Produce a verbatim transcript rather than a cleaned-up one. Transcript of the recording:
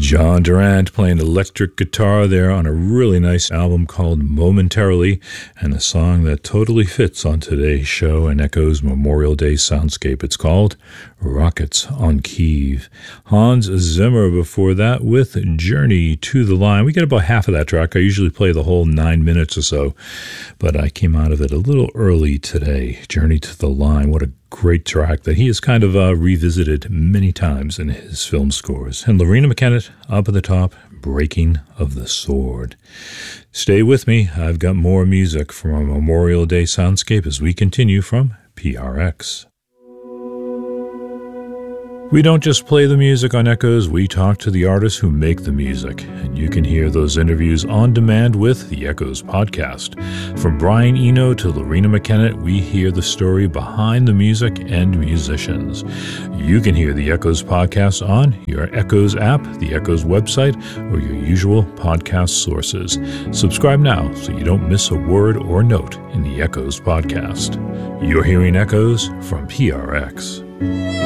John Durant playing electric guitar there on a really nice album called Momentarily, and a song that totally fits on today's show and echoes Memorial Day soundscape. It's called Rockets on Kiev. Hans Zimmer before that with Journey to the Line. We get about half of that track. I usually play the whole nine minutes or so, but I came out of it a little early today. Journey to the Line. What a great track that he has kind of uh, revisited many times in his film scores. And Loreena McKennitt up at the top, Breaking of the Sword. Stay with me. I've got more music from our Memorial Day soundscape as we continue from P R X. We don't just play the music on Echoes, we talk to the artists who make the music, and you can hear those interviews on demand with the Echoes podcast. From Brian Eno to Loreena McKennitt, we hear the story behind the music and musicians. You can hear the Echoes podcast on your Echoes app, the Echoes website, or your usual podcast sources. Subscribe now so you don't miss a word or note in the Echoes podcast. You're hearing Echoes from P R X.